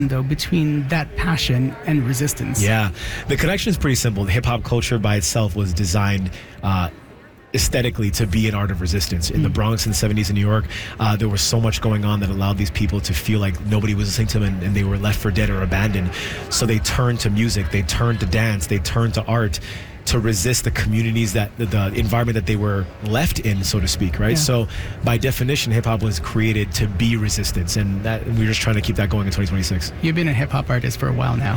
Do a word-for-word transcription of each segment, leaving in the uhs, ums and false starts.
though, between that passion and resistance? Yeah, the connection is pretty simple. The hip hop culture by itself was designed uh, aesthetically to be an art of resistance. In mm. the Bronx in the seventies in New York, uh, there was so much going on that allowed these people to feel like nobody was listening to them and, and they were left for dead or abandoned. So they turned to music, they turned to dance, they turned to art to resist the communities that the, the environment that they were left in, so to speak, right? Yeah. So by definition, hip hop was created to be resistance, and that we're just trying to keep that going in twenty twenty-six. You've been a hip hop artist for a while now.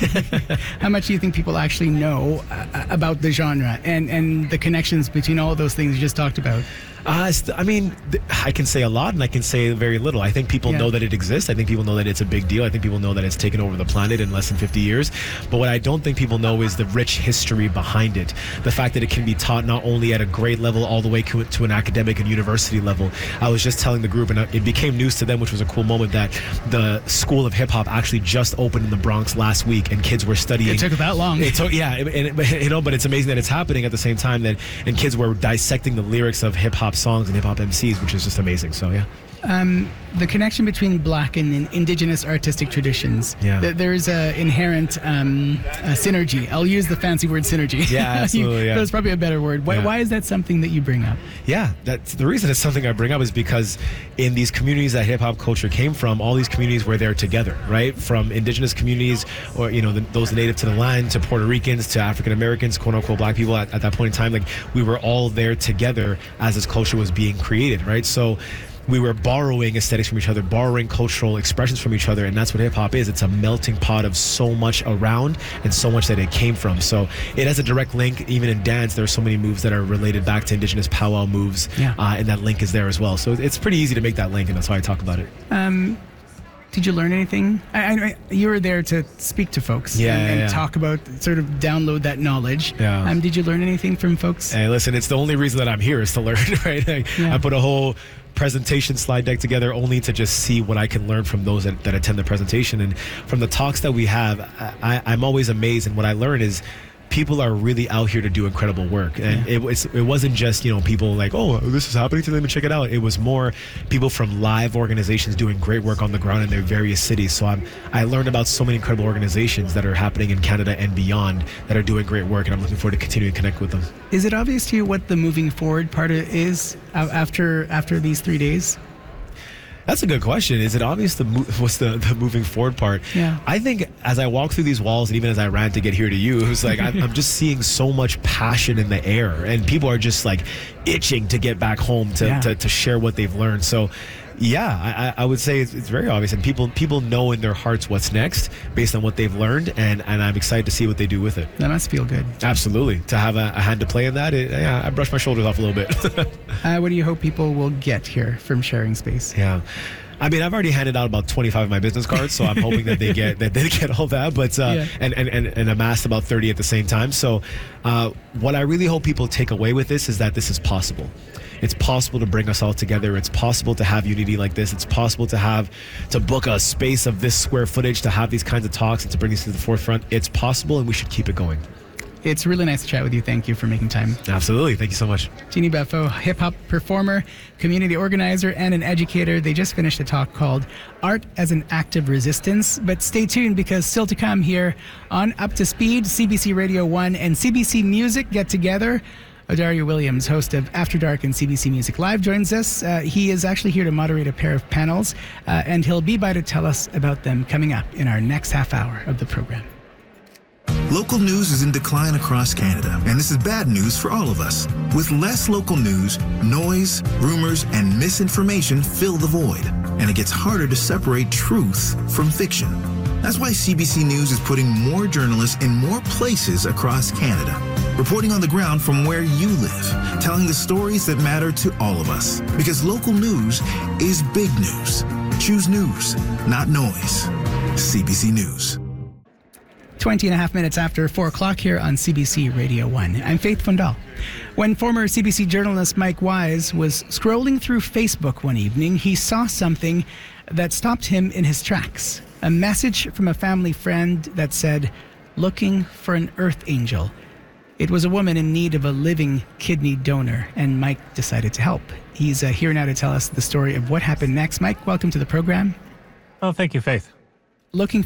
How much do you think people actually know uh, about the genre and, and the connections between all of those things you just talked about? Uh, I mean, I can say a lot and I can say very little. I think people yeah. know that it exists. I think people know that it's a big deal. I think people know that it's taken over the planet in less than fifty years. But what I don't think people know is the rich history behind it. The fact that it can be taught not only at a grade level all the way to an academic and university level. I was just telling the group, and it became news to them, which was a cool moment, that the School of Hip Hop actually just opened in the Bronx last week, and kids were studying. It took that long. It took, yeah, and it, you know, but it's amazing that it's happening at the same time that, and kids were dissecting the lyrics of hip hop songs and hip hop M Cs, which is just amazing. So yeah. Um, the connection between Black and Indigenous artistic traditions. Yeah. Th- there's an inherent um, a synergy. I'll use the fancy word synergy. Yeah, absolutely. Yeah. That's probably a better word. Why, yeah. why is that something that you bring up? Yeah, that's the reason it's something I bring up is because in these communities that hip hop culture came from, all these communities were there together, right? From indigenous communities, or you know, the, those native to the land, to Puerto Ricans, to African Americans, quote unquote Black people. At, at that point in time, like we were all there together as this culture was being created, right? So we were borrowing aesthetics from each other, borrowing cultural expressions from each other, and that's what hip-hop is. It's a melting pot of so much around and so much that it came from. So it has a direct link. Even in dance, there are so many moves that are related back to indigenous powwow moves, yeah. uh, and that link is there as well. So it's pretty easy to make that link, and that's why I talk about it. Um, did you learn anything? I, I, you were there to speak to folks yeah, and, yeah, and yeah. talk about, sort of download that knowledge. Yeah. Um, did you learn anything from folks? Hey, listen, it's the only reason that I'm here is to learn, right? Like, yeah. I put a whole presentation slide deck together only to just see what I can learn from those that, that attend the presentation. And from the talks that we have, I, I'm always amazed. And what I learn is people are really out here to do incredible work. And yeah. it, it's, it wasn't just, you know, people like, oh, this is happening to them and check it out. It was more people from live organizations doing great work on the ground in their various cities. So I'm, I learned about so many incredible organizations that are happening in Canada and beyond that are doing great work. And I'm looking forward to continuing to connect with them. Is it obvious to you what the moving forward part is after after these three days? That's a good question. Is it obvious the mo- what's the, the moving forward part? Yeah. I think as I walk through these walls, and even as I ran to get here to you, it was like I'm, I'm just seeing so much passion in the air, and people are just like itching to get back home to, yeah. to, to share what they've learned. So yeah, I, I would say it's, it's very obvious, and people people know in their hearts what's next based on what they've learned, and, and I'm excited to see what they do with it. That must feel good. Absolutely. To have a, a hand to play in that, it, yeah, I brush my shoulders off a little bit. uh, what do you hope people will get here from Sharing Space? Yeah. I mean, I've already handed out about twenty-five of my business cards, so I'm hoping that they get that they get all that, but uh, yeah. and, and, and, and amassed about thirty at the same time. So uh, what I really hope people take away with this is that this is possible. It's possible to bring us all together. It's possible to have unity like this. It's possible to have to book a space of this square footage to have these kinds of talks and to bring these to the forefront. It's possible, and we should keep it going. It's really nice to chat with you. Thank you for making time. Absolutely. Thank you so much. Jeannie Befo, hip-hop performer, community organizer, and an educator. They just finished a talk called Art as an Act of Resistance. But stay tuned, because still to come here on Up to Speed, C B C Radio one and C B C Music get together. Odario Williams, host of After Dark and C B C Music Live, joins us. Uh, he is actually here to moderate a pair of panels, uh, and he'll be by to tell us about them coming up in our next half hour of the program. Local news is in decline across Canada, and this is bad news for all of us. With less local news, noise, rumors, and misinformation fill the void, and it gets harder to separate truth from fiction. That's why C B C News is putting more journalists in more places across Canada, reporting on the ground from where you live, telling the stories that matter to all of us. Because local news is big news. Choose news, not noise. C B C News. twenty and a half minutes after four o'clock here on C B C Radio one. I'm Faith Fundal. When former C B C journalist Mike Wise was scrolling through Facebook one evening, he saw something that stopped him in his tracks. A message from a family friend that said, "Looking for an earth angel." It was a woman in need of a living kidney donor, and Mike decided to help. He's uh, here now to tell us the story of what happened next. Mike, welcome to the program. Oh, thank you, Faith. looking